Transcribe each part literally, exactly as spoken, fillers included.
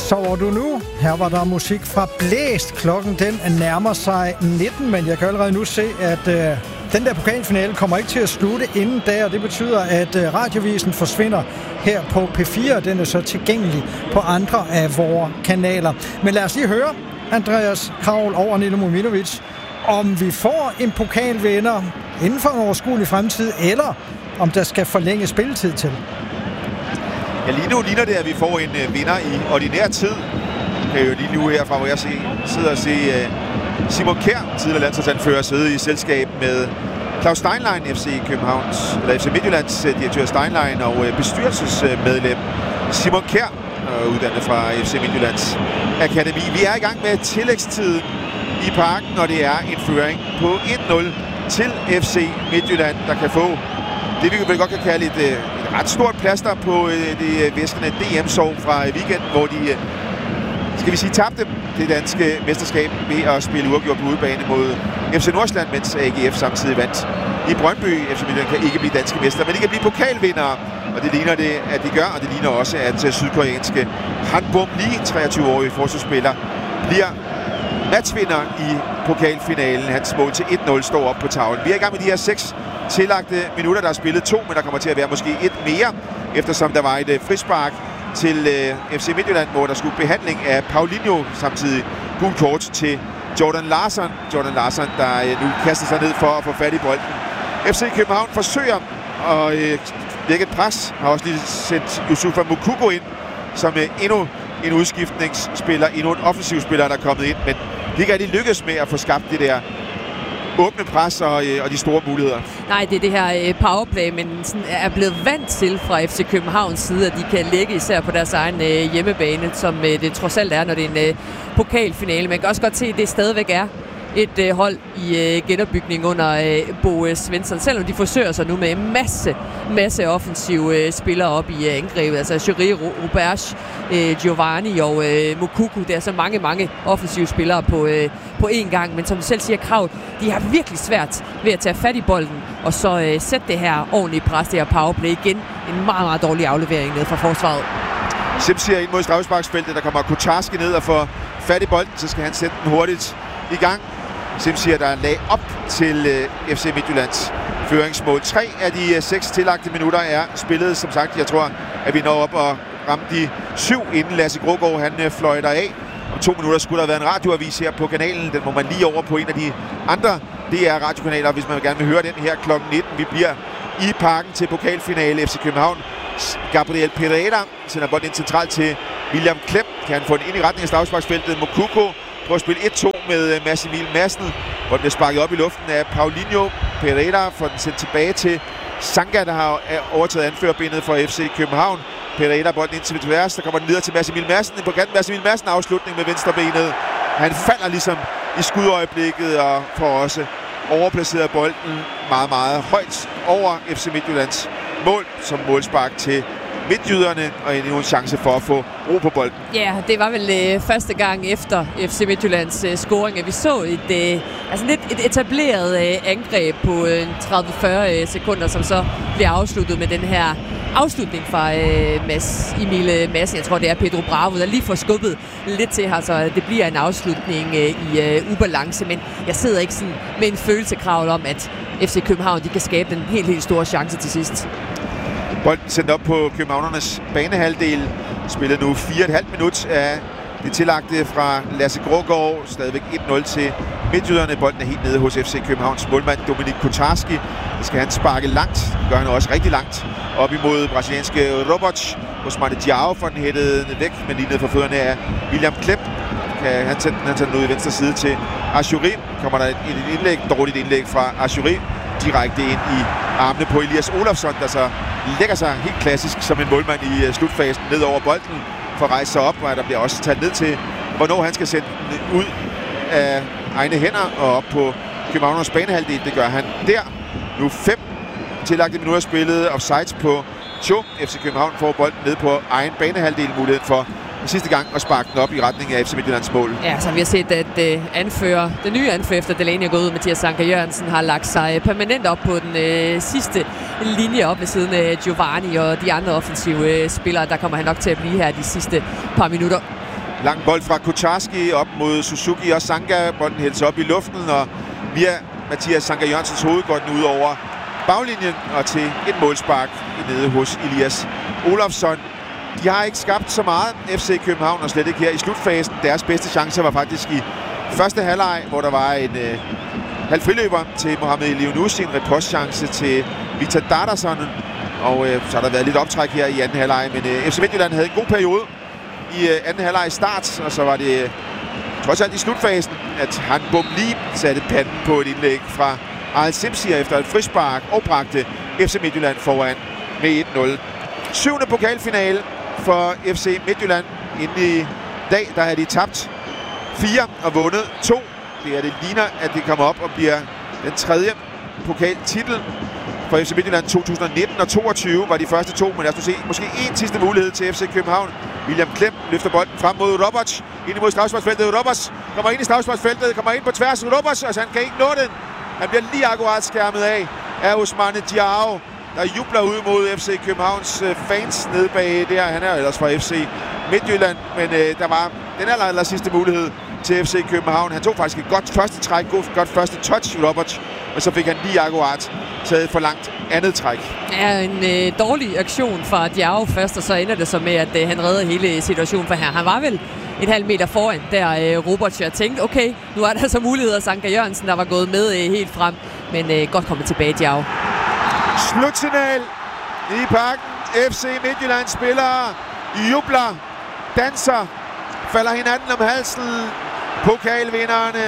Sover du nu? Her var der musik fra Blæst. Klokken den nærmer sig nitten, men jeg kan allerede nu se, at øh, den der pokalfinale kommer ikke til at slutte inden da, og det betyder, at øh, radiovisen forsvinder her på P fire, og den er så tilgængelig på andre af vores kanaler. Men lad os lige høre Andreas Kraul over Nino Muminovic, om vi får en pokalvinder inden for en overskuelig fremtid, eller om der skal forlænge spilletid til. Ja, lige nu ligner det, at vi får en uh, vinder i ordinær tid. Kan jo lige nu herfra, hvor jeg se, sidder og se uh, Simon Kjær, tidligere landsholdsanfører, sidde i selskab med Claus Steinlein, F C Københavns, eller F C Midtjyllands uh, direktør Steinlein, og uh, bestyrelsesmedlem Simon Kjær, uh, uddannet fra F C Midtjyllands Akademi. Vi er i gang med tillægstiden i parken, og det er en føring på et nul til F C Midtjylland, der kan få det, vi vel godt kan kalde et, et ret stort plaster på det væskende D M-sov fra weekenden, hvor de, skal vi sige, tabte det danske mesterskab ved at spille uafgjort på udebane mod F C Nordsjælland, mens A G F samtidig vandt i Brøndby. F C Midtjylland kan ikke blive danske mester, men de kan blive pokalvindere, og det ligner det, at de gør, og det ligner også, at sydkoreanske Han Bum-Lee, treogtyve-årige forsvarsspiller, bliver matchvinder i pokalfinalen. Hans mål til et nul står op på tavlen. Vi er i gang med de her seks tillagte minutter. Der er spillet to, men der kommer til at være måske et mere, eftersom der var et uh, frispark til uh, F C Midtjylland, hvor der skulle behandling af Paulinho, samtidig gul kort til Jordan Larsson. Jordan Larsson, der uh, nu kaster sig ned for at få fat i bolden. F C København forsøger at uh, lægge et pres. Har også lige sendt Yusufa Moukoko ind, som uh, endnu en udskiftningsspiller, endnu en offensiv spiller, der er kommet ind, men de kan ikke lykkes med at få skabt det der åbne pres og, og de store muligheder. Nej, det er det her powerplay, men sådan er blevet vant til fra F C Københavns side, at de kan lægge især på deres egen hjemmebane, som det trods alt er, når det er en pokalfinale. Man kan også godt se, at det stadigvæk er et øh, hold i øh, genopbygning under øh, Bo øh, Svensson, selvom de forsøger sig nu med en masse, masse offensive øh, spillere op i øh, angrebet. Altså Juri, Roberge, øh, Giovanni og øh, Moukoko. Det er så mange, mange offensive spillere på, øh, på én gang. Men som du selv siger, Krav, de har virkelig svært ved at tage fat i bolden og så øh, sætte det her ordentlige pres, det her powerplay igen. En meget, meget dårlig aflevering ned fra forsvaret. Simsier ind mod straffesparksfeltet. Der kommer Kucharski ned og får fat i bolden, så skal han sætte den hurtigt i gang. Simsier, der lag op til øh, F C Midtjyllands føringsmål. Tre af de øh, seks tillagte minutter er spillet. Som sagt, jeg tror, at vi når op og ramme de syv, inden Lasse Grågaard han øh, fløjter af. Om to minutter skulle der have været en radioavis her på kanalen. Den må man lige over på en af de andre D R-radiokanaler, hvis man gerne vil høre den her klokken nitten. Vi bliver i parken til pokalfinale. F C København. Gabriel Pereira sender bolden ind centralt til William Klem. Kan han få den ind i retning af straffesparksfeltet. Moukoko prøver at spille et to med Mads Emil Madsen, hvor den bliver sparket op i luften af Paulinho. Pereira får den sendt tilbage til Sanka, der har overtaget anførerbenet for F C København. Pereira bolden ind til tværs, der kommer den videre til Mads Emil Madsen. På kanten Mads Emil Madsen afslutning med venstrebenet. Han falder ligesom i skudøjeblikket og får også overplaceret bolden meget, meget højt over F C Midtjyllands mål som målspark til midtjyderne, og endnu en chance for at få ro på bolden. Ja, det var vel øh, første gang efter F C Midtjyllands øh, scoring, at vi så et, øh, altså lidt et etableret øh, angreb på øh, tredive til fyrre øh, sekunder, som så bliver afsluttet med den her afslutning fra øh, Mads Emil Madsen. Jeg tror, det er Pedro Bravo, der lige får skubbet lidt til her, så det bliver en afslutning øh, i øh, ubalance, men jeg sidder ikke sådan med en følelse, Krav, om, at F C København de kan skabe den helt, helt store chance til sidst. Bolden sendt op på københavnernes banehalvdel. Spillet nu fire komma fem minut af det tillagte fra Lasse Grågaard. Stadigvæk et nul til midtjyderne. Bolden er helt nede hos F C Københavns målmand Dominik Kucharski. Det skal han sparke langt. Det gør han også rigtig langt. Op imod brasilianske Roberge. Osmane Diao får den hættet væk, men lige ned for fødderne af William Klem. Kan han sætte den, han sætter den ud i venstre side til Ashuri. Kommer der et, et indlæg, dårligt indlæg fra Ashuri. Direkte ind i armene på Elias Olofsson, der så lægger sig helt klassisk som en målmand i uh, slutfasen ned over bolden for at rejse sig op, og der bliver også taget ned til, hvornår han skal sætte den ud af egne hænder og op på Københavners banehalvdel. Det gør han der. Nu fem tillagte minutter spillet. Offsides på Cho. F C København får bolden ned på egen banehalvdel. Muligheden for sidste gang at sparke den op i retning af F C Midtjyllands mål. Ja, så vi har set, at uh, anfører, den nye anfører efter Delaney er gået ud, Mathias Sanka Jørgensen, har lagt sig permanent op på den uh, sidste linje op ved siden af Giovanni og de andre offensive uh, spillere. Der kommer han nok til at blive her de sidste par minutter. Lang bold fra Kucharski op mod Suzuki og Sanka. Bolden hældes op i luften, og via Mathias Sanka Jørgensens hoved går den ud over baglinjen og til et målspark nede hos Elias Olofsson. De har ikke skabt så meget, F C København, og slet ikke her i slutfasen. Deres bedste chance var faktisk i første halvleg, hvor der var en øh, halv friløber til Mohamed Eliounousi, en repostchance til Victor Dardarsson. Og øh, så har der været lidt optræk her i anden halvleg, men øh, F C Midtjylland havde en god periode i øh, anden halvleg i start, og så var det øh, trods alt i slutfasen, at han bum lige satte panden på et indlæg fra Arel Simsier efter et frispark og bragte F C Midtjylland foran med et nul. Syvende pokalfinale for F C Midtjylland. Inden i dag, der har de tabt fire og vundet to. Det er det ligner, at det kommer op og bliver den tredje pokaltitel for F C Midtjylland. To tusind nitten og toogtyve var de første to, men lad os se, måske en sidste mulighed til F C København. William Klem løfter bolden frem mod Roberts, ind imod straffesparksfeltet. Roberts kommer ind i straffesparksfeltet, kommer ind på tværs. Roberts, og han kan ikke nå den. Han bliver lige akkurat skærmet af af Ousmane Diao, der jubler ud mod F C Københavns fans nede bag der. Han er ellers fra F C Midtjylland, men øh, der var den aller, aller sidste mulighed til F C København. Han tog faktisk et godt første træk, godt første touch, Roberts, og så fik han lige akkurat taget for langt andet træk. Ja, en øh, dårlig aktion fra Diao først, og så ender det så med, at øh, han redder hele situationen for her. Han var vel et halvt meter foran, der øh, Roberts, jeg tænkte, okay, nu er der så muligheder. Sanka Jørgensen, der var gået med øh, helt frem, men øh, godt kommet tilbage, Diao. Slutsignal i parken. F C Midtjylland spillere jubler, danser, falder hinanden om halsen. Pokalvinderne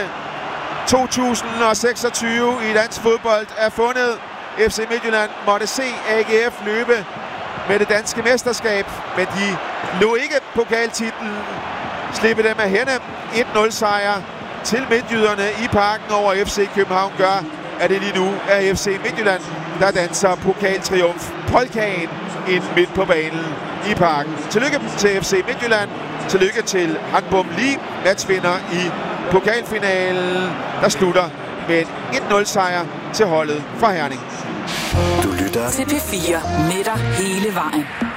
to tusind seksogtyve i dansk fodbold er fundet. F C Midtjylland måtte se A G F løbe med det danske mesterskab, men de lå ikke pokaltitlen slippe dem af hænde. et nul sejr til midtjyderne i parken over F C København gør, at det lige nu er F C Midtjylland, der danser pokaltriumf polkaen ind midt på banen i parken. Tillykke til F C Midtjylland. Tillykke til Hanbom Lee, matchvinder i pokalfinalen, der slutter med en et nul sejr til holdet fra Herning. Du lytter til P fire med dig hele vejen.